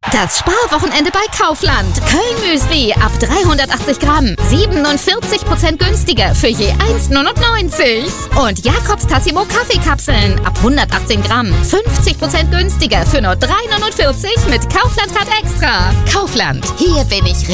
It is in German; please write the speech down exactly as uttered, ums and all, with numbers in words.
Das Sparwochenende bei Kaufland. Köln-Müsli ab dreihundertachtzig Gramm. siebenundvierzig Prozent günstiger für je eins neunundneunzig. Und Jakobs Tassimo Kaffeekapseln ab hundertachtzehn Gramm. fünfzig Prozent günstiger für nur drei neunundvierzig mit Kaufland Card Extra. Kaufland. Hier bin ich